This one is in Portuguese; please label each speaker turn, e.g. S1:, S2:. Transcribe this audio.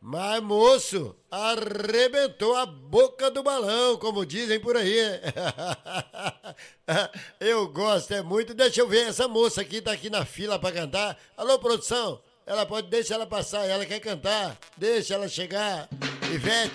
S1: Mas, moço, arrebentou a boca do balão, como dizem por aí. Eu gosto, é muito. Deixa eu ver, essa moça aqui tá aqui na fila pra cantar. Alô, produção, ela pode, deixa ela passar, ela quer cantar. Deixa ela chegar. Ivete.